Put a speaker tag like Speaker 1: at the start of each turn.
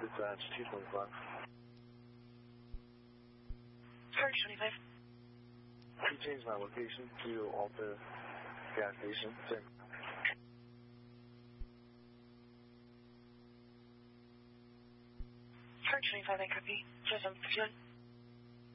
Speaker 1: Dispatch 225.
Speaker 2: Charge 25.
Speaker 1: Can you change my location to Alta gas station?
Speaker 2: Charge 25, I copy. 751.